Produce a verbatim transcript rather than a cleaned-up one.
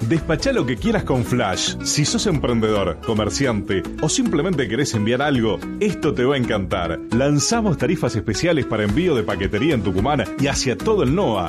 Despachá lo que quieras con Flash. Si sos emprendedor, comerciante o simplemente querés enviar algo, esto te va a encantar. Lanzamos tarifas especiales para envío de paquetería en Tucumán y hacia todo el N O A.